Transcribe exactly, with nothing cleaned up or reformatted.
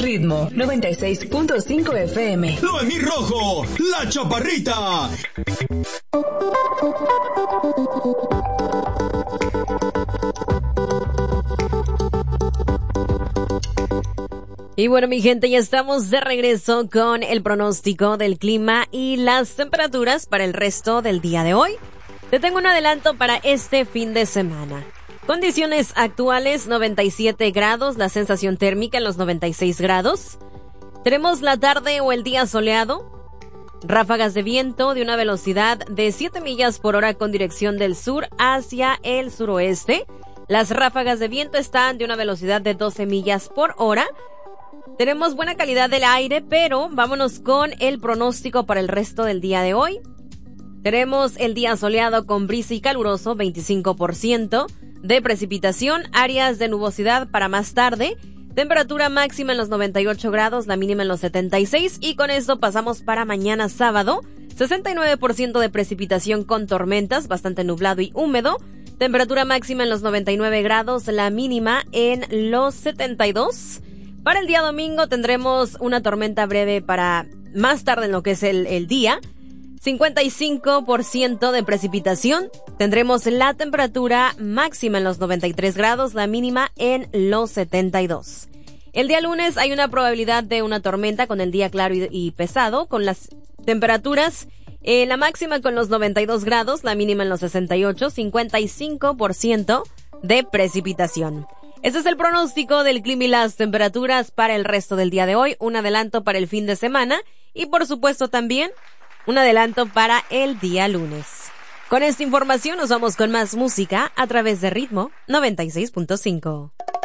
Ritmo noventa y seis punto cinco F M. Noemí Rojo, la Chaparrita. Y bueno, mi gente, ya estamos de regreso con el pronóstico del clima y las temperaturas para el resto del día de hoy. Te tengo un adelanto para este fin de semana. Condiciones actuales, noventa y siete grados, la sensación térmica en los noventa y seis grados. Tenemos la tarde o el día soleado, ráfagas de viento de una velocidad de siete millas por hora con dirección del sur hacia el suroeste. Las ráfagas de viento están de una velocidad de doce millas por hora. Tenemos buena calidad del aire, pero vámonos con el pronóstico para el resto del día de hoy. Tenemos el día soleado con brisa y caluroso, veinticinco por ciento de precipitación, áreas de nubosidad para más tarde, temperatura máxima en los noventa y ocho grados, la mínima en los setenta y seis, y con esto pasamos para mañana sábado, sesenta y nueve por ciento de precipitación con tormentas, bastante nublado y húmedo, temperatura máxima en los noventa y nueve grados, la mínima en los setenta y dos. Para el día domingo tendremos una tormenta breve para más tarde en lo que es el, el día. cincuenta y cinco por ciento de precipitación. Tendremos la temperatura máxima en los noventa y tres grados, la mínima en los setenta y dos. El día lunes hay una probabilidad de una tormenta con el día claro y, y pesado, con las temperaturas, eh, la máxima con los noventa y dos grados, la mínima en los sesenta y ocho, cincuenta y cinco por ciento de precipitación. Este es el pronóstico del clima y las temperaturas para el resto del día de hoy, un adelanto para el fin de semana y por supuesto también un adelanto para el día lunes. Con esta información nos vamos con más música a través de Ritmo noventa y seis punto cinco.